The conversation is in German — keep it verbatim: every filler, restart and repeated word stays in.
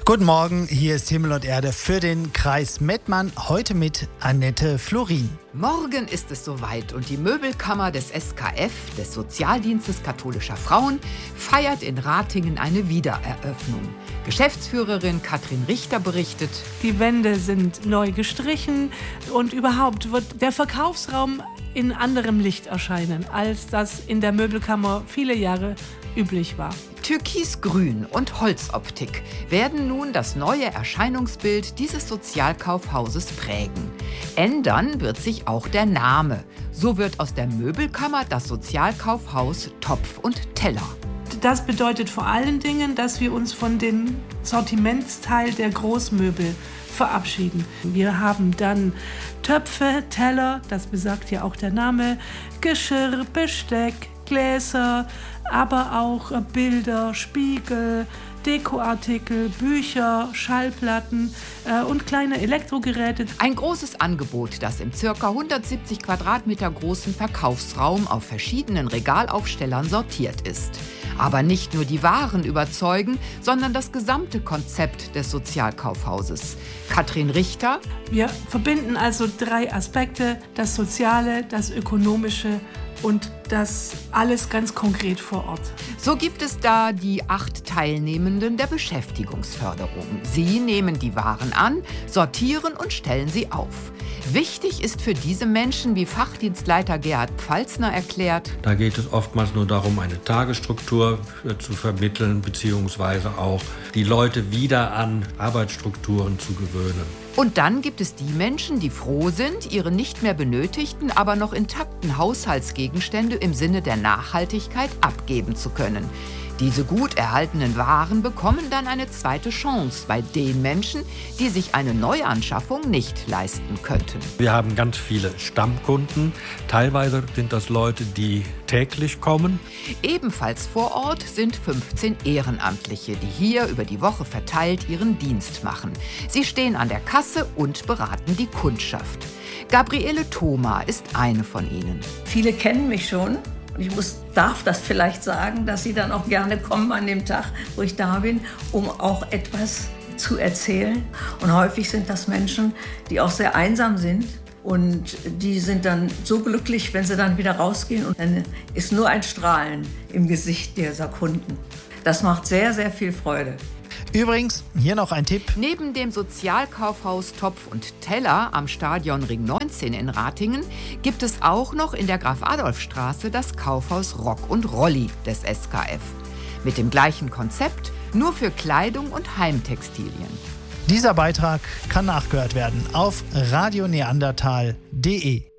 Guten Morgen, hier ist Himmel und Erde für den Kreis Mettmann, heute mit Annette Florin. Morgen ist es soweit und die Möbelkammer des S K F, des Sozialdienstes katholischer Frauen, feiert in Ratingen eine Wiedereröffnung. Geschäftsführerin Katrin Richter berichtet: Die Wände sind neu gestrichen und überhaupt wird der Verkaufsraum in anderem Licht erscheinen, als das in der Möbelkammer viele Jahre üblich war. Türkisgrün und Holzoptik werden nun das neue Erscheinungsbild dieses Sozialkaufhauses prägen. Ändern wird sich auch der Name. So wird aus der Möbelkammer das Sozialkaufhaus Topf und Teller. Das bedeutet vor allen Dingen, dass wir uns von dem Sortimentsteil der Großmöbel verabschieden. Wir haben dann Töpfe, Teller, das besagt ja auch der Name, Geschirr, Besteck, Gläser, aber auch Bilder, Spiegel, Dekoartikel, Bücher, Schallplatten äh, und kleine Elektrogeräte. Ein großes Angebot, das im ca. hundertsiebzig Quadratmeter großen Verkaufsraum auf verschiedenen Regalaufstellern sortiert ist. Aber nicht nur die Waren überzeugen, sondern das gesamte Konzept des Sozialkaufhauses. Katrin Richter: Wir verbinden also drei Aspekte: das Soziale, das Ökonomische und das alles ganz konkret vor Ort. So gibt es da die acht Teilnehmenden der Beschäftigungsförderung. Sie nehmen die Waren an, sortieren und stellen sie auf. Wichtig ist für diese Menschen, wie Fachdienstleiter Gerhard Pfalzner erklärt: Da geht es oftmals nur darum, eine Tagesstruktur zu vermitteln, beziehungsweise auch die Leute wieder an Arbeitsstrukturen zu gewöhnen. Und dann gibt es die Menschen, die froh sind, ihre nicht mehr benötigten, aber noch intakten Haushaltsgegenstände im Sinne der Nachhaltigkeit abgeben zu können. Diese gut erhaltenen Waren bekommen dann eine zweite Chance bei den Menschen, die sich eine Neuanschaffung nicht leisten könnten. Wir haben ganz viele Stammkunden. Teilweise sind das Leute, die täglich kommen. Ebenfalls vor Ort sind fünfzehn Ehrenamtliche, die hier über die Woche verteilt ihren Dienst machen. Sie stehen an der Kasse und beraten die Kundschaft. Gabriele Thoma ist eine von ihnen. Viele kennen mich schon. Ich muss, darf das vielleicht sagen, dass sie dann auch gerne kommen an dem Tag, wo ich da bin, um auch etwas zu erzählen. Und häufig sind das Menschen, die auch sehr einsam sind. Und die sind dann so glücklich, wenn sie dann wieder rausgehen. Und dann ist nur ein Strahlen im Gesicht dieser Kunden. Das macht sehr, sehr viel Freude. Übrigens, hier noch ein Tipp. Neben dem Sozialkaufhaus Topf und Teller am Stadion Ring neunzehn in Ratingen gibt es auch noch in der Graf-Adolf-Straße das Kaufhaus Rock und Rolli des S K F. Mit dem gleichen Konzept, nur für Kleidung und Heimtextilien. Dieser Beitrag kann nachgehört werden auf radioneandertal punkt de.